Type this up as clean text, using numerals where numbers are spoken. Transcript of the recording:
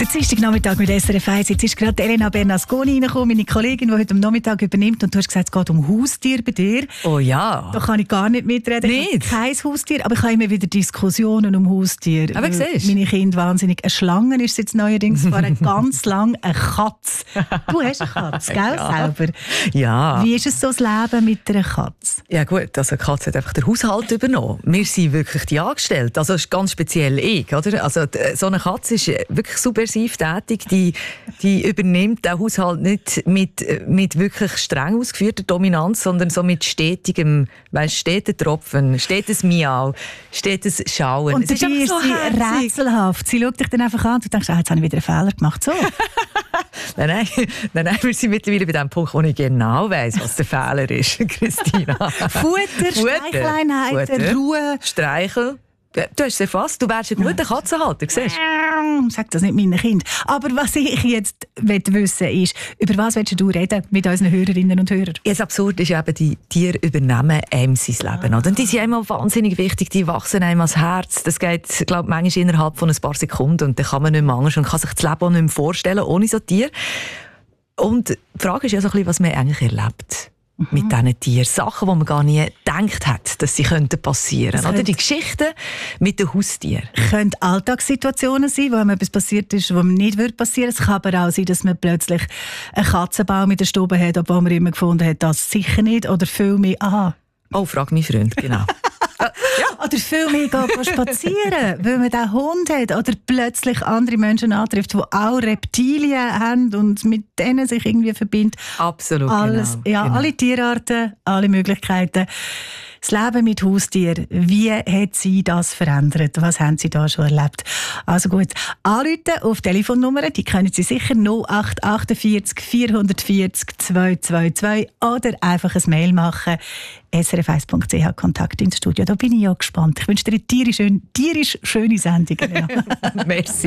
Der Dienstagnachmittag mit SRF 1. Jetzt ist gerade Elena Bernasconi reingekommen, meine Kollegin, die heute am Nachmittag übernimmt. Und du hast gesagt, es geht um Haustier bei dir. Oh ja. Da kann ich gar nicht mitreden. Nicht? Ich habe kein Haustier, aber ich habe immer wieder Diskussionen um Haustier. Aber siehst du? Meine Kinder wahnsinnig. Eine Schlange ist jetzt neuerdings gefahren, ganz lang eine Katze. Du hast eine Katze, gell, selber? Ja. Wie ist es so, das Leben mit einer Katze? Ja gut, also die Katze hat einfach den Haushalt übernommen. Wir sind wirklich die Angestellten. Also ist ganz speziell ich, oder? Also so eine Katze ist wirklich subversiv tätig. Die übernimmt den Haushalt nicht mit wirklich streng ausgeführter Dominanz, sondern so mit stetigem, steter Tropfen, stetes Miau, stetes Schauen. Und dabei ist so sie herzig. rätselhaft. Sie schaut dich dann einfach an und du denkst, jetzt habe ich wieder einen Fehler gemacht. So. Nein, wir sind mittlerweile bei dem Punkt, wo ich genau weiss, was der Fehler ist, Christina. Futter, Streicheleinheiten, Ruhe. Streichel. Du hast es erfasst, du wärst ein guter Katzenhalter, siehst du? Sag das nicht meinen Kindern. Aber was ich jetzt wissen will, ist, über was willst du reden mit unseren Hörerinnen und Hörern? Ja, das Absurde ist eben, die Tiere übernehmen einem sein Leben. Oder? Und die sind einem wahnsinnig wichtig, die wachsen einem ans Herz. Das geht, glaube ich, manchmal innerhalb von ein paar Sekunden und dann kann man nicht mehr anders und kann sich das Leben auch nicht mehr vorstellen ohne so Tiere. Und die Frage ist ja so ein bisschen, was man eigentlich erlebt. Mit diesen Tieren. Sachen, die man gar nie gedacht hat, dass sie passieren könnten. Oder die Geschichten mit den Haustieren. Es können Alltagssituationen sein, wo einem etwas passiert ist, was nicht passieren würde. Es kann aber auch sein, dass man plötzlich einen Katzenbaum in der Stube hat, obwohl man immer gefunden hat, das sicher nicht. Oder viel mehr, aha. Oh, frag meinen Freund, genau. Ja. Oder viel mehr gehen spazieren, weil man diesen Hund hat. Oder plötzlich andere Menschen antrifft, die auch Reptilien haben und mit denen sich irgendwie verbindet. Absolut, alles, genau. Ja, genau. Alle Tierarten, alle Möglichkeiten. Das Leben mit Haustieren, wie hat Sie das verändert? Was haben Sie da schon erlebt? Also gut, anrufen auf Telefonnummern, die können Sie sicher 0848 440 222 oder einfach ein Mail machen. srf1.ch Kontakt ins Studio. Da bin ich ja gespannt. Ich wünsche dir eine tierisch schöne Sendung. Ja. Merci.